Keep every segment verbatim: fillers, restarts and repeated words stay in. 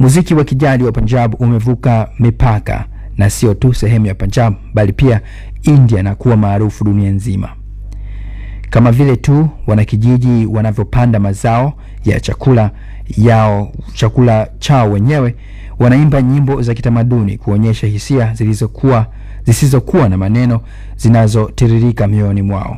Muziki wa kijadi wa Punjab umevuka mipaka na sio tu sehemu ya Punjab bali pia India na kuwa maarufu dunia nzima. Kama vile tu wanakijiji wanavyopanda mazao ya chakula yao chakula chao wenyewe, wanaimba nyimbo za kitamaduni kuonyesha hisia zilizokuwa zisizokuwa na maneno zinazotiririka mioyoni mwao.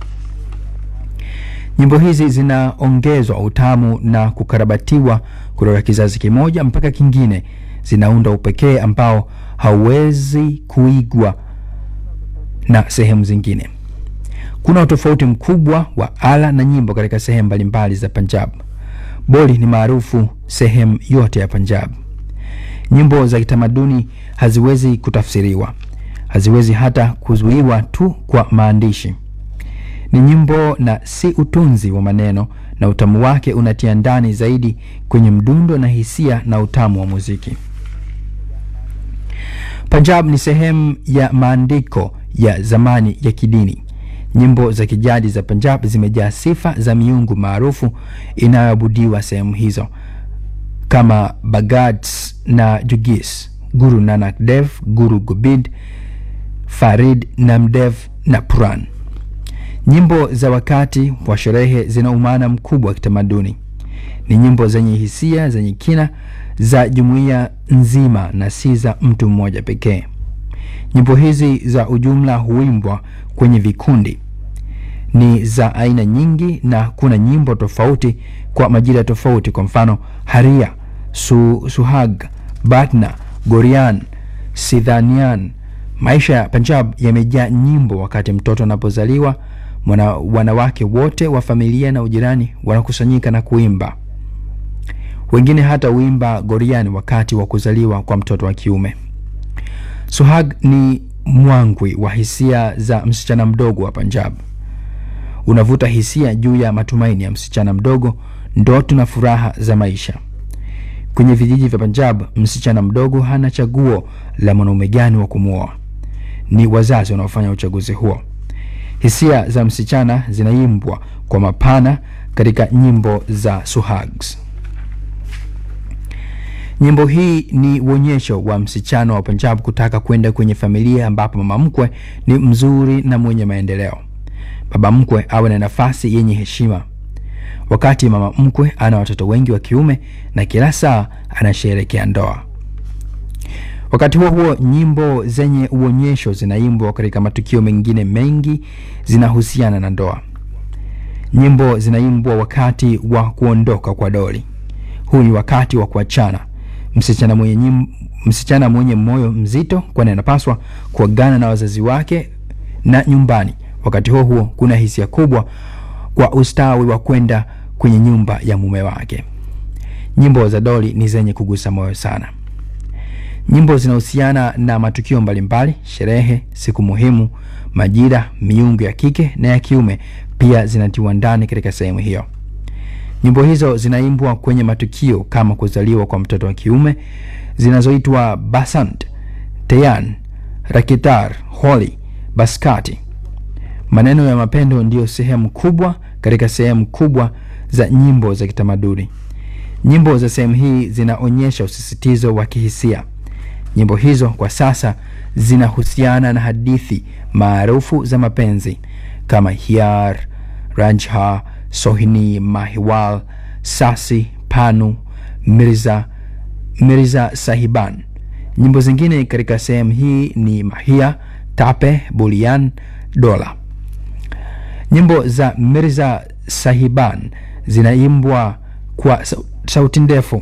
Nyimbo hizi zinaongezwa utamu na kukarabatiwa kutoka kizazi kimoja mpaka kingine, zinaunda upekee ambao hauwezi kuigwa na sehemu zingine. Kuna utofauti mkubwa wa ala na nyimbo katika sehemu mbalimbali za Punjab. Boli ni maarufu sehemu yote ya Punjab. Nyimbo za kitamaduni haziwezi kutafsiriwa, haziwezi hata kuzuiwa tu kwa maandishi. Ni nyimbo na si utunzi wa maneno, na utamu wake unatia ndani zaidi kwenye mdundo na hisia na utamu wa muziki. Punjab ni sehemu ya maandiko ya zamani ya kidini. Nyimbo za kijadi za Punjab zimejaa sifa za miungu maarufu inayoabudiwa sehemu hizo kama Bhagats na Jugis, Guru Nanak Dev, Guru Gobind, Farid Namdev na Puran. Nyimbo za wakati wa sherehe zina umaana mkubwa wa kitamaduni. Ni nyimbo zenye hisia zenye kina za jumuiya nzima na si za mtu mmoja pekee. Nyimbo hizi za ujumla huimbwa kwenye vikundi. Ni za aina nyingi na kuna nyimbo tofauti kwa majira tofauti, kwa mfano Haria, Su, Suhag, Batna, Gorian, Sidhanian. Maisha ya Punjab yamejaa nyimbo. Wakati mtoto anapozaliwa, Mwana, wanawake wote wa familia na ujirani wanakusanyika na kuimba. Wengine hata uimba Gorian wakati wa kuzaliwa kwa mtoto wa kiume. Suhag ni mwangwi wa hisia za msichana mdogo wa Punjab. Unavuta hisia juu ya matumaini ya msichana mdogo, ndoto na furaha za maisha. Kwenye vijiji vya Punjab, msichana mdogo hana chaguo la mwanaume gani wa kumuoa. Ni wazazi wanaofanya uchaguzi huo. Hisia za msichana zinaimbwa kwa mapana katika nyimbo za Suhags. Nyimbo hii ni uonyesho wa msichana wa Punjab kutaka kwenda kwenye familia ambapo mama mkwe ni mzuri na mwenye maendeleo. Baba mkwe awe na nafasi yenye heshima. Wakati mama mkwe ana watoto wengi wa kiume na kila saa anasherehekea ndoa. Wakati huo huo, nyimbo zenye uonyesho zinaimbwa katika matukio mengine mengi zinahusiana na ndoa. Nyimbo zinaimbwa wakati wa kuondoka kwa doli. Huu ni wakati wa kuachana. Msichana mwenye nyim, msichana mwenye moyo mzito kwani anapaswa kuagana na wazazi wake na nyumbani. Wakati huo huo, kuna hisia kubwa kwa ustawi wa kwenda kwenye nyumba ya mume wake. Nyimbo za doli ni zenye kugusa moyo sana. Nyimbo zinahusiana na matukio mbalimbali, sherehe, siku muhimu, majira, miungu ya kike na ya kiume pia zinatiwa ndani katika sehemu hiyo. Nyimbo hizo zinaimbwa kwenye matukio kama kuzaliwa kwa mtoto wa kiume, zinazoitwa Basant, Teyan, Rakitar, Holi, Baskati. Maneno ya mapendo ndiyo sehemu kubwa katika sehemu kubwa za nyimbo za kitamaduni. Nyimbo za sehemu hii zinaonyesha usisitizo wa kihisia. Nyimbo hizo kwa sasa zinahusiana na hadithi maarufu za mapenzi kama Hiar, Ranjha, Sohini, Mahiwal, Sasi, Panu, Mirza, Mirza Sahiban. Nyimbo zingine katika sehemu hii ni Mahia, Tape, Bulian, Dola. Nyimbo za Mirza Sahiban zinaimbwa kwa sauti ndefu.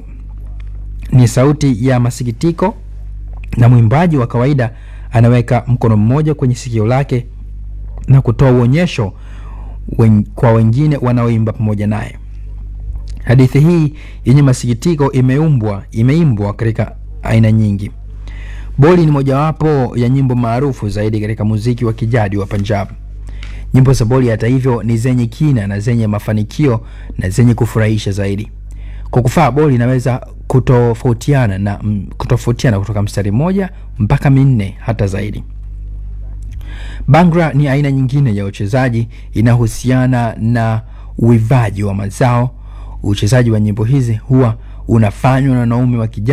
Ni sauti ya masikitiko na mwimbaji wa kawaida anaweka mkono mmoja kwenye sikio lake na kutoa uonyesho wen, kwa wengine wanaoimba pamoja naye. Hadithi hii yenye masikitiko imeumbwa imeimbwa katika aina nyingi. Boli ni mojawapo ya nyimbo maarufu zaidi katika muziki wa kijadi wa Punjab. Nyimbo za boli hata hivyo ni zenye kina na zenye mafanikio na zenye kufurahisha zaidi. Kwa kufaa boli inaweza kutofautiana na kutofautiana kutoka mstari moja mpaka minne hata zaidi. Bangra ni aina nyingine ya uchezaji inahusiana na uivaji wa mazao. Uchezaji wa nyimbo hizi huwa unafanywa na wanaume wa kijadi